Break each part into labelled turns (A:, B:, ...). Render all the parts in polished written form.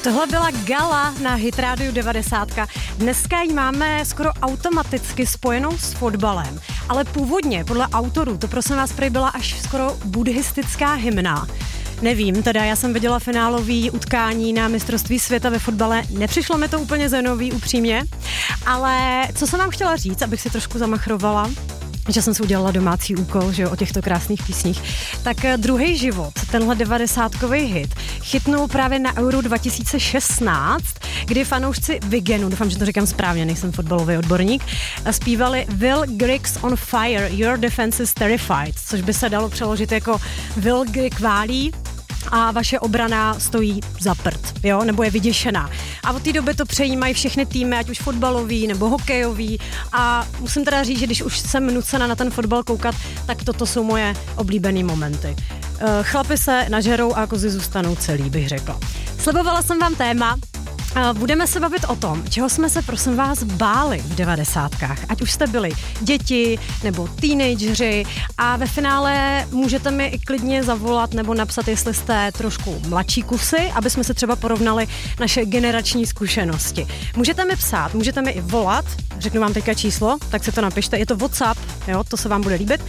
A: Tohle byla Gala na Hit Radio 90. Dneska ji máme skoro automaticky spojenou s fotbalem, ale původně podle autorů to prosím vás prý byla až skoro buddhistická hymna. Nevím, teda já jsem viděla finálový utkání na mistrovství světa ve fotbale, nepřišlo mi to úplně zajímavý, upřímně, ale co jsem vám chtěla říct, abych si trošku zamachrovala, že jsem si udělala domácí úkol, že jo, o těchto krásných písních, tak Druhý život, tenhle 90kový hit, chytnul právě na Euro 2016, kdy fanoušci Vigenu, doufám, že to říkám správně, nejsem fotbalový odborník, zpívali Will Griggs on fire, your defense is terrified, což by se dalo přeložit jako Will Grigg válí a vaše obrana stojí za prd, jo, nebo je vyděšená. A od té doby to přejímají všechny týmy, ať už fotbalový nebo hokejový, a musím teda říct, že když už jsem nucena na ten fotbal koukat, tak toto jsou moje oblíbený momenty. Chlapi se nažerou a kozy zůstanou celý, bych řekla. Slibovala jsem vám téma. Budeme se bavit o tom, čeho jsme se prosím vás báli v 90kách, ať už jste byli děti nebo teenageři, a ve finále můžete mi i klidně zavolat nebo napsat, jestli jste trošku mladší kusy, aby jsme se třeba porovnali naše generační zkušenosti. Můžete mi psát, můžete mi i volat, řeknu vám teďka číslo, tak si to napište, je to WhatsApp, jo, to se vám bude líbit,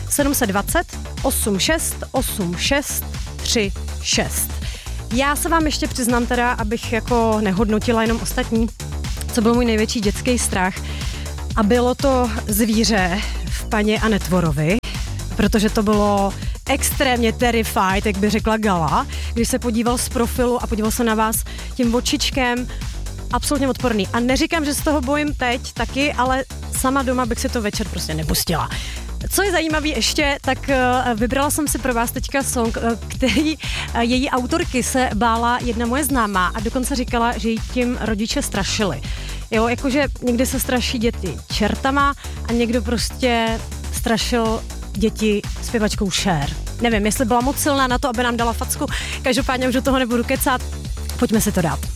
A: 720 86 86 36. Já se vám ještě přiznám teda, abych jako nehodnotila jenom ostatní, co byl můj největší dětský strach. A bylo to zvíře v paně a Netvorovi, protože to bylo extrémně terrified, jak by řekla Gala, když se podíval z profilu a podíval se na vás tím očičkem, absolutně odporný. A neříkám, že z toho bojím teď taky, ale sama doma bych si to večer prostě nepustila. Co je zajímavý ještě, tak vybrala jsem si pro vás teďka song, který její autorky se bála jedna moje známá a dokonce říkala, že jí tím rodiče strašili. Jo, jakože někdy se straší děti čertama a někdo prostě strašil děti zpěvačkou Cher. Nevím, jestli byla moc silná na to, aby nám dala facku, každopádně už do toho nebudu kecat, pojďme si to dát.